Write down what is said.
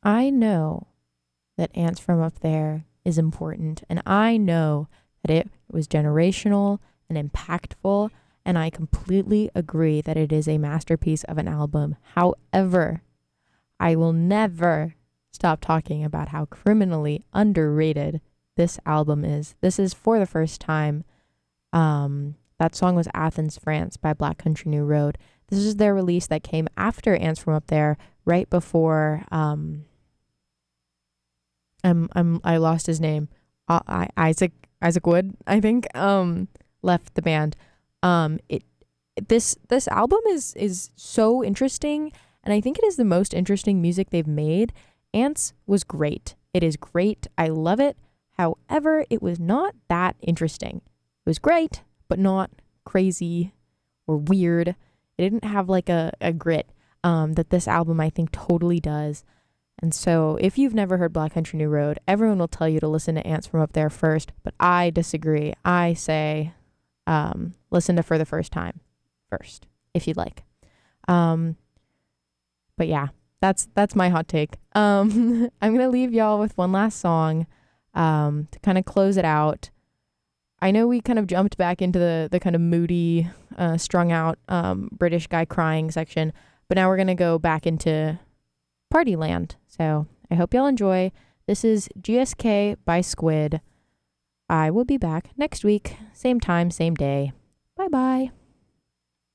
I know that Ants from Up There is important, and I know that it was generational and impactful, and I completely agree that it is a masterpiece of an album. However, I will never stop talking about how criminally underrated this album is. This is For the First Time. That song was Athens, France by Black Country New Road. This is their release that came after Ants from Up There, right before I lost his name. Isaac Wood, I think, left the band. It this album is so interesting, and I think it is the most interesting music they've made. Ants was great. It is great. I love it. However, it was not that interesting. It was great, but not crazy or weird. It didn't have like a grit that this album I think totally does. And so if you've never heard Black Country New Road, everyone will tell you to listen to Ants from Up There first, but I disagree. I say listen to For the First Time first, if you'd like. But yeah, that's my hot take. I'm going to leave y'all with one last song to kind of close it out. I know we kind of jumped back into the kind of moody, strung out British guy crying section, but now we're going to go back into party land. So I hope y'all enjoy. This is GSK by Squid. I will be back next week, same time, same day. Bye bye.